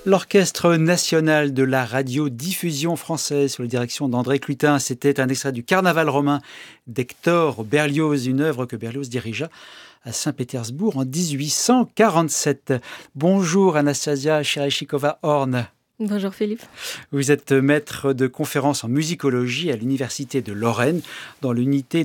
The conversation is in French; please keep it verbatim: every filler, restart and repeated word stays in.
L'Orchestre national de la radiodiffusion française sous la direction d'André Clutin, c'était un extrait du Carnaval romain d'Hector Berlioz, une œuvre que Berlioz dirigea à Saint-Pétersbourg en dix-huit cent quarante-sept. Bonjour Anastasia Chereshikova-Horn. Bonjour Philippe. Vous êtes maître de conférences en musicologie à l'Université de Lorraine dans l'unité